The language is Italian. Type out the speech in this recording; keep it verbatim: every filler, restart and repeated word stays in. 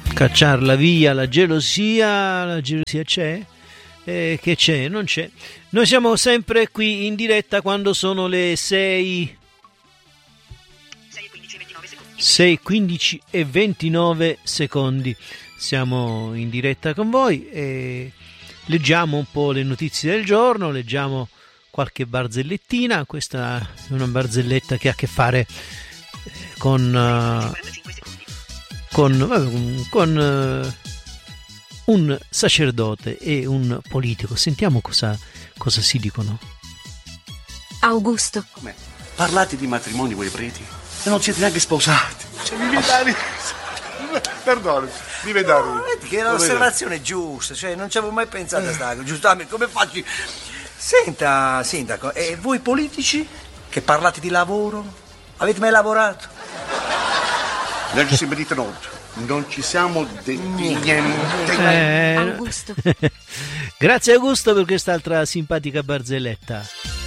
Cacciarla via la gelosia, la gelosia c'è? Eh, che c'è? Non c'è. Noi siamo sempre qui in diretta quando sono le sei sei, quindici e ventinove secondi. Siamo in diretta con voi e leggiamo un po' le notizie del giorno, leggiamo qualche barzellettina. Questa è una barzelletta che ha a che fare con uh, con, con uh, un sacerdote e un politico. Sentiamo cosa, cosa si dicono. Augusto. Come? Parlate di matrimoni voi preti e non siete neanche sposati. Cioè, mi viene da ridere. Perdone, mi viene da ridere. Che era l'osservazione giusta, cioè non ci avevo mai pensato a stare. Giustamente, come faccio? Senta, sindaco, e voi politici che parlate di lavoro? Avete mai lavorato? Non ci merita niente. Non ci siamo detti niente. Eh, Augusto. Grazie Augusto per quest'altra simpatica barzelletta.